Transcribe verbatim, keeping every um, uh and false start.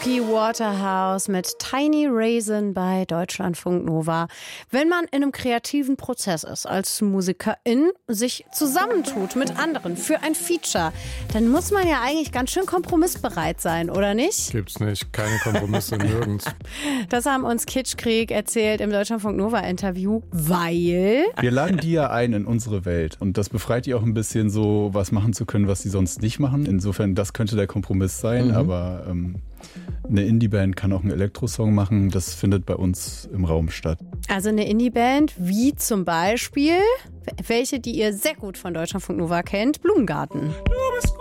Suki Waterhouse mit Tiny Raisin bei Deutschlandfunk Nova. Wenn man in einem kreativen Prozess ist, als Musikerin sich zusammentut mit anderen für ein Feature, dann muss man ja eigentlich ganz schön kompromissbereit sein, oder nicht? Gibt's nicht. Keine Kompromisse nirgends. Das haben uns Kitschkrieg erzählt im Deutschlandfunk Nova Interview, weil... Wir laden die ja ein in unsere Welt und das befreit die auch ein bisschen, so was machen zu können, was sie sonst nicht machen. Insofern, das könnte der Kompromiss sein, mhm. aber ähm, eine Indie-Band kann auch einen Elektrosong machen. Das findet bei uns im Raum statt. Also eine Indie-Band wie zum Beispiel, welche, die ihr sehr gut von Deutschlandfunk Nova kennt, Blumengarten. Du bist